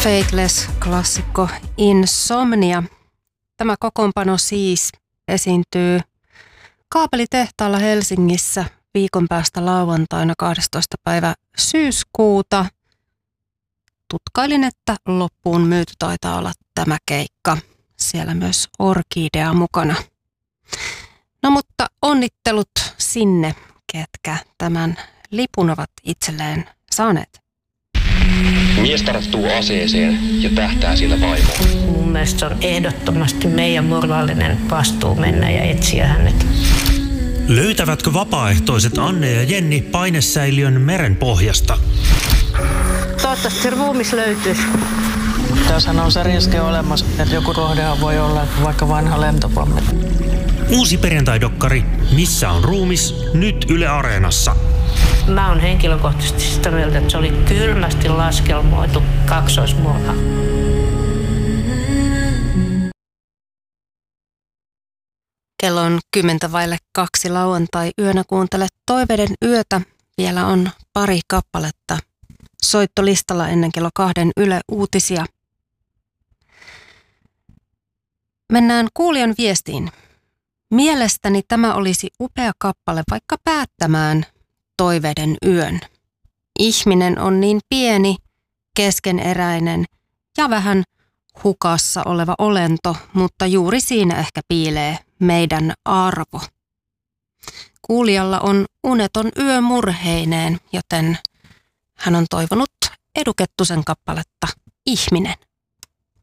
Faithless-klassikko Insomnia. Tämä kokoonpano siis esiintyy Kaapelitehtaalla Helsingissä viikon päästä lauantaina 12. päivä syyskuuta. Tutkailin, että loppuun myyty taitaa olla tämä keikka. Siellä myös Orkidea mukana. No mutta onnittelut sinne, ketkä tämän lipun ovat itselleen saaneet. Mies tarttuu aseeseen ja tähtää sillä vaimoon. Mun mielestä se on ehdottomasti meidän moraalinen vastuu mennä ja etsiä hänet. Löytävätkö vapaaehtoiset Anne ja Jenni painesäiliön meren pohjasta? Toivottavasti se ruumis löytyisi. Tässähän on se riski olemassa, että joku rohdehan voi olla vaikka vanha lentopommi. Uusi perjantai-dokkari Missä on ruumis? Nyt Yle Areenassa. Mä oon henkilökohtaisesti sitä mieltä, että se oli kylmästi laskelmoitu kaksoismurha. Kello on 1:10 lauantai-yönä. Kuuntele Toiveiden yötä. Vielä on pari kappaletta soittolistalla ennen kello 2 Yle Uutisia. Mennään kuulijan viestiin. Mielestäni tämä olisi upea kappale vaikka päättämään Toiveiden yön. Ihminen on niin pieni, keskeneräinen ja vähän hukassa oleva olento, mutta juuri siinä ehkä piilee meidän arvo. Kuulijalla on uneton yö murheineen, joten hän on toivonut Edu Kettusen kappaletta Ihminen.